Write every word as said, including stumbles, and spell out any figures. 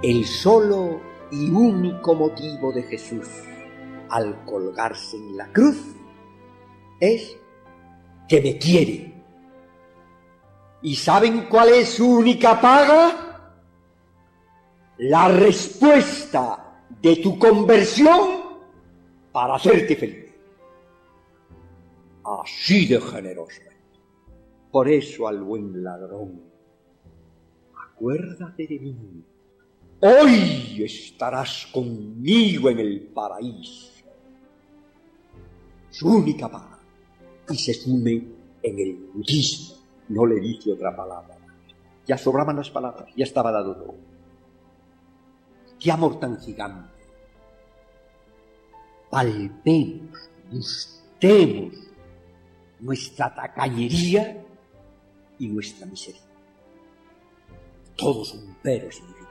El solo y único motivo de Jesús al colgarse en la cruz es que me quiere. ¿Y saben cuál es su única paga? La respuesta de tu conversión para hacerte feliz. Así de generoso. Por eso al buen ladrón, acuérdate de mí. Hoy estarás conmigo en el paraíso. Su única paga. Y se sume en el budismo. No le dice otra palabra. Ya sobraban las palabras, ya estaba dado todo. ¡Qué amor tan gigante! Palpemos, gustemos nuestra tacañería y nuestra miseria. Todos son peros y